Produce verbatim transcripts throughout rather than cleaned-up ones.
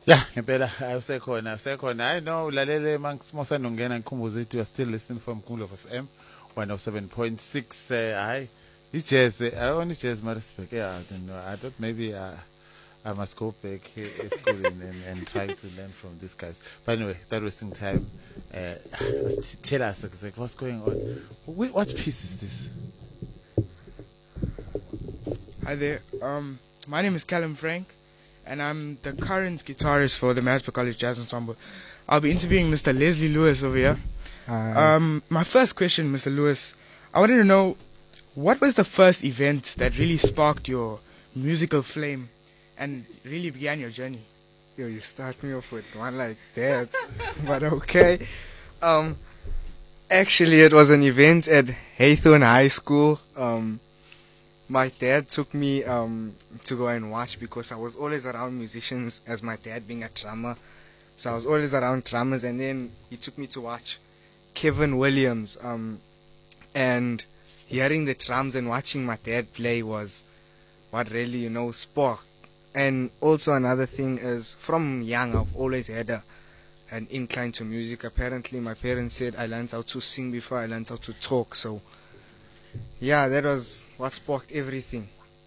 Yeah, ngempela awusekhona awusekhona. I know ulalele mangisimosa nongena ngikhumbuza ukuthi you are still listening from Cool of F M one oh seven point six. eh, Hayi ijazz, I only jazz Maritzburg. Yeah, I don't know. I thought maybe uh, I must go back here at school and, and, and try to learn from these guys. But anyway, that wasting time. Uh, t- tell us exactly what's going on. Wh- What piece is this? Hi there. Um, my name is Callum Frank, and I'm the current guitarist for the Maritzburg College Jazz Ensemble. I'll be interviewing Mister Leslie Lewis over here. Um, my first question, Mister Lewis, I wanted to know what was the first event that really sparked your musical flame and really began your journey? Yo, you start me off with one like that, but okay. Um, actually, it was an event at Haythorne High School. Um, my dad took me um to go and watch because I was always around musicians, as my dad being a drummer. So I was always around drummers, and then he took me to watch Kevin Williams. Um, and hearing the drums and watching my dad play was what really, you know, sparked. And also another thing is, from young, I've always had a, an incline to music. Apparently, my parents said I learned how to sing before I learned how to talk. So, yeah, that was what sparked everything.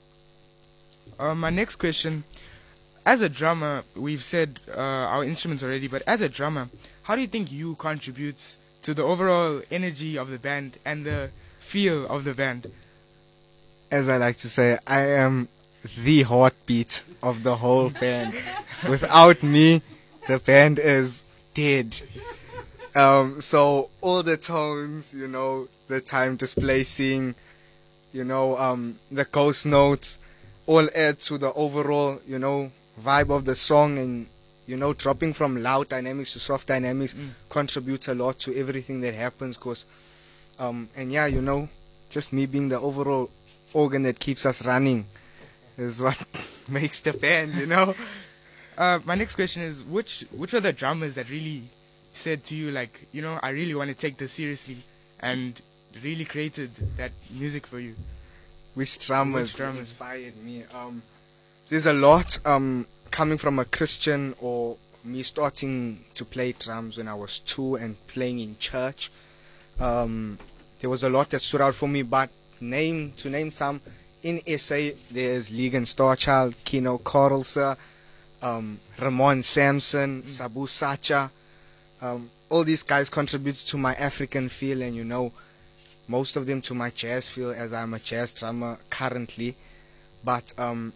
Uh, my next question, as a drummer, we've said uh, our instruments already, but as a drummer, how do you think you contribute to the overall energy of the band and the feel of the band? As I like to say, I am the heartbeat of the whole band. Without me, the band is dead. Um, so all the tones, you know, the time displacing, you know, um, the ghost notes, all add to the overall, you know, vibe of the song. And, you know, dropping from loud dynamics to soft dynamics Mm. contributes a lot to everything that happens. Cause, um, and yeah, you know, just me being the overall organ that keeps us running is what makes the band, you know. Uh, my next question is, which which were the drummers that really said to you, like, you know, I really want to take this seriously, and really created that music for you? Which drummers, Which drummers? inspired me? Um, there's a lot um, coming from a Christian, or me starting to play drums when I was two and playing in church. Um, there was a lot that stood out for me, but name to name some, in S A there's Ligon Starchild, Kino Carlser, um, Ramon Sampson, Sabu Sacha. Um, all these guys contribute to my African feel, and you know, most of them to my jazz feel, as I'm a jazz drummer currently. But um,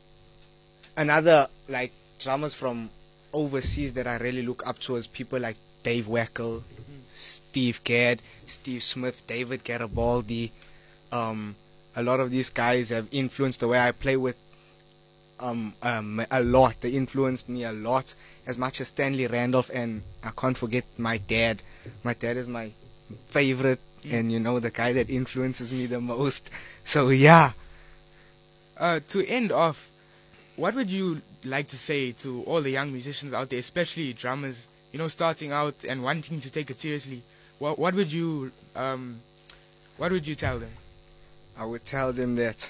another like drummers from overseas that I really look up to is people like Dave Wackel, Steve Gadd, Steve Smith, David Garibaldi. Um, a lot of these guys have influenced the way I play with um, um, a lot. They influenced me a lot, as much as Stanley Randolph, and I can't forget my dad. My dad is my favorite, and you know, the guy that influences me the most. So yeah. Uh, to end off, what would you like to say to all the young musicians out there, especially drummers, you know, starting out and wanting to take it seriously? What what would you um, what would you tell them? I would tell them that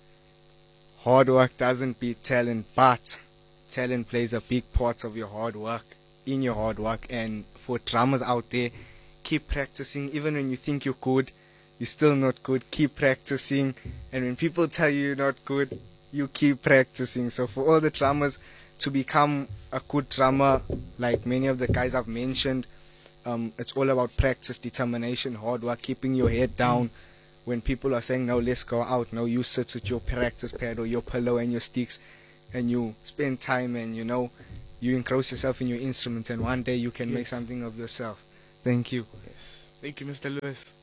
hard work doesn't beat talent, but talent plays a big part of your hard work, in your hard work. And for drummers out there, keep practicing. Even when you think you're good, you're still not good. Keep practicing. And when people tell you you're not good, you keep practicing. So for all the drummers to become a good drummer, like many of the guys I've mentioned, um, it's all about practice, determination, hard work, keeping your head down. When people are saying, no, let's go out, no, you sit with your practice pad or your pillow and your sticks, and you spend time, and you know, you engross yourself in your instruments, and one day you can Yes. make something of yourself. Thank you. Yes. Thank you, Mister Lewis.